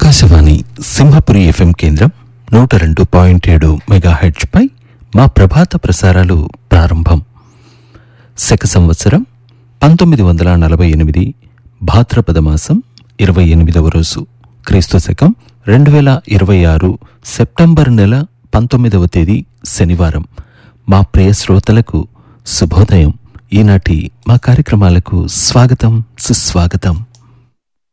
Akashvani Simhapuri FM కేంద్రం 102.7 megahertz పై మా ప్రభాత ప్రసారాలు ప్రారంభం. శక సంవత్సరం 1948 భాద్రపద మాసం 28వ రోజు, క్రీస్తు శకం 2026 సెప్టెంబర్ నెల 19వ తేదీ శనివారం. మా ప్రియ శ్రోతలకు శుభోదయం. ఈనాటి మా కార్యక్రమాలకు స్వాగతం, సుస్వాగతం.